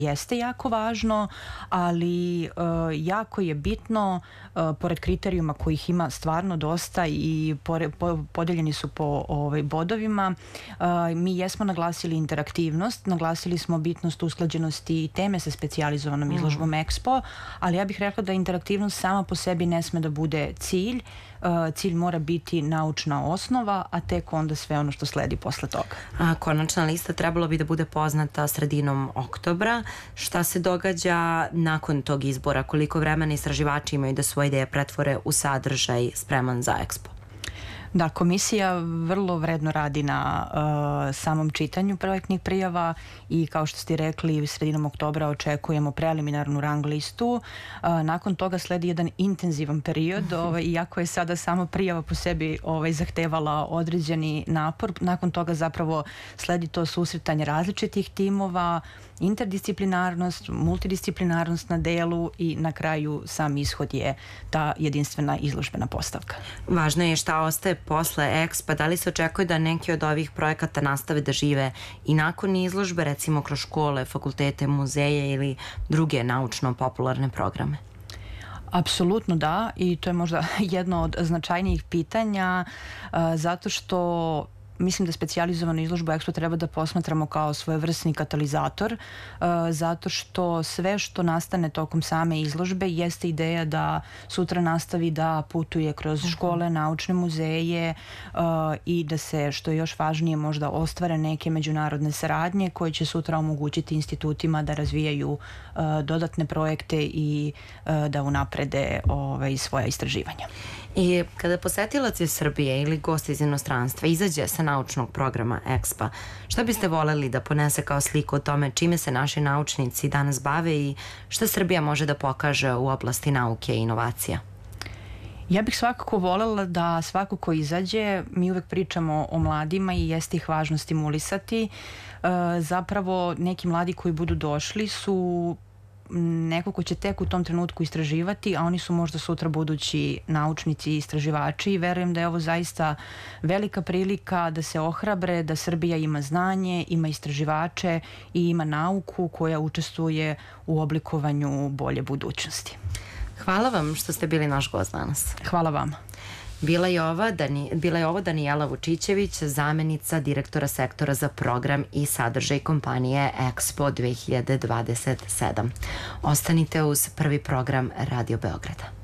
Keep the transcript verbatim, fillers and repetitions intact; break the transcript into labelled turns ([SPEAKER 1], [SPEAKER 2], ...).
[SPEAKER 1] jeste jako važno, ali uh, jako je bitno, uh, pored kriterijuma kojih ima stvarno dosta i pore, po, podeljeni su po ovaj, bodovima, uh, mi jesmo naglasili interaktivnost, naglasili smo bitnost usklađenosti teme sa specijalizovanom izložbom mm. Expo, ali ja bih rekla da interaktivnost sama po sebi ne sme da bude cilj. Uh, cilj mora biti naučna osnova, a tek onda sve ono što sledi posle toga.
[SPEAKER 2] A konačna lista trebalo bi da bude poznata sredinom oktobra. Šta se događa nakon tog izbora? Koliko vremena istraživači imaju da svoje ideje pretvore u sadržaj spreman za Expo?
[SPEAKER 1] Da, komisija vrlo vredno radi na uh, samom čitanju projektnih prijava i kao što ste rekli, sredinom oktobra očekujemo preliminarnu rang listu. Uh, nakon toga sledi jedan intenzivan period, ovaj, iako je sada samo prijava po sebi ovaj, zahtevala određeni napor. Nakon toga zapravo sledi to susretanje različitih timova, interdisciplinarnost, multidisciplinarnost na delu i na kraju sam ishod je ta jedinstvena izložbena postavka.
[SPEAKER 2] Važno je šta ostaje posle Expo. Da li se očekuje da neki od ovih projekata nastave da žive i nakon izložbe, recimo kroz škole, fakultete, muzeje ili druge naučno-popularne programe?
[SPEAKER 1] Apsolutno da, i to je možda jedno od značajnijih pitanja, uh, zato što mislim da specijalizovanu izložbu Expo treba da posmatramo kao svojevrsni katalizator, uh, zato što sve što nastane tokom same izložbe jeste ideja da sutra nastavi da putuje kroz škole, naučne muzeje uh, i da se, što je još važnije, možda ostvare neke međunarodne saradnje koje će sutra omogućiti institutima da razvijaju uh, dodatne projekte i uh, da unaprede ovaj, svoja istraživanja.
[SPEAKER 2] I kada posetilac iz Srbije ili gost iz inostranstva izađe sa naučnog programa Expo, šta biste voljeli da ponese kao sliku o tome čime se naši naučnici danas bave i šta Srbija može da pokaže u oblasti nauke i inovacija?
[SPEAKER 1] Ja bih svakako voljela da svako ko izađe, mi uvek pričamo o mladima i jeste ih važno stimulisati. E, zapravo neki mladi koji budu došli su neko ko će tek u tom trenutku istraživati, a oni su možda sutra budući naučnici i istraživači, i verujem da je ovo zaista velika prilika da se ohrabre, da Srbija ima znanje, ima istraživače i ima nauku koja učestvuje u oblikovanju bolje budućnosti.
[SPEAKER 2] Hvala vam što ste bili naš gost danas.
[SPEAKER 1] Hvala vama.
[SPEAKER 2] Bila je, ova, Dani, bila je ovo Danijela Vučićević, zamenica direktora sektora za program i sadržaj kompanije Expo dve hiljade dvadeset sedam. Ostanite uz prvi program Radio Beograda.